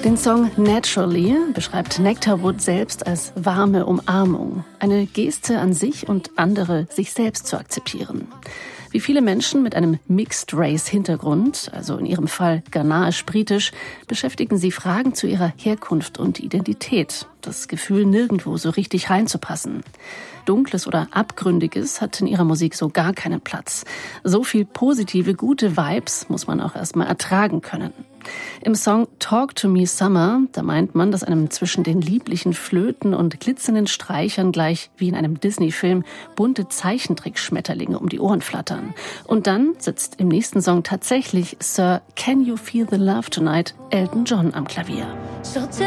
Den Song Naturally beschreibt Nectarwood selbst als warme Umarmung. Eine Geste an sich und andere, sich selbst zu akzeptieren. Wie viele Menschen mit einem Mixed-Race-Hintergrund, also in ihrem Fall ghanaisch-britisch, beschäftigen sie Fragen zu ihrer Herkunft und Identität. Das Gefühl, nirgendwo so richtig reinzupassen. Dunkles oder Abgründiges hat in ihrer Musik so gar keinen Platz. So viel positive, gute Vibes muss man auch erstmal ertragen können. Im Song Talk to Me Summer, da meint man, dass einem zwischen den lieblichen Flöten und glitzernden Streichern gleich wie in einem Disney-Film bunte Zeichentrickschmetterlinge um die Ohren flattern. Und dann sitzt im nächsten Song tatsächlich Sir Can You Feel the Love Tonight Elton John am Klavier.